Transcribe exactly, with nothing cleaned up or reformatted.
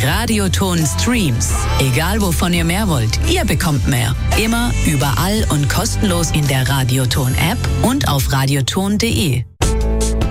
Radioton Streams. Egal wovon ihr mehr wollt, ihr bekommt mehr. Immer, überall und kostenlos in der Radioton App und auf radioton punkt de.